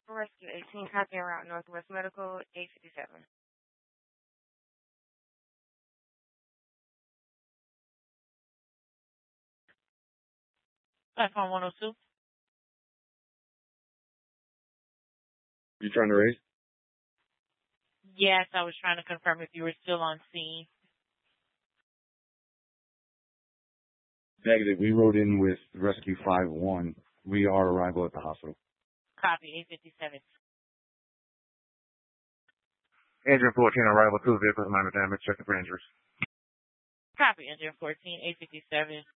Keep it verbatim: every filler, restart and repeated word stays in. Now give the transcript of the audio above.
Rescue eighteen, copy en route Northwest Medical, eight fifty-seven. Platform one oh two. You trying to raise? Yes, I was trying to confirm if you were still on scene. Negative. We rode in with Rescue five one. We are arrival at the hospital. Copy, eight fifty-seven. Engine fourteen, arrival, two vehicles, minor damage, checking for injuries. Copy, engine fourteen, eight fifty-seven.